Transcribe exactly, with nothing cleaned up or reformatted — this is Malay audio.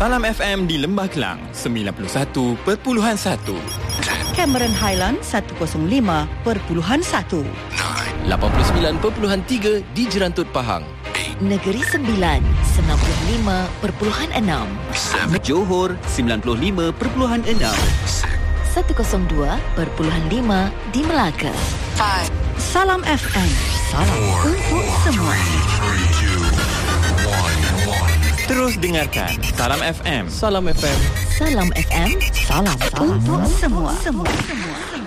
Salam F M di Lembah Kelang sembilan puluh satu perpuluhan satu. Cameron Highland seratus lima perpuluhan satu. lapan puluh sembilan perpuluhan tiga di Jerantut Pahang. Negeri Sembilan sembilan puluh lima perpuluhan enam. Johor sembilan puluh lima perpuluhan enam. seratus dua perpuluhan lima di Melaka. Salam F M. Salam untuk semua. Terus dengarkan Salam F M. Salam F M. Salam F M. Salam untuk semua. Semua. Semua.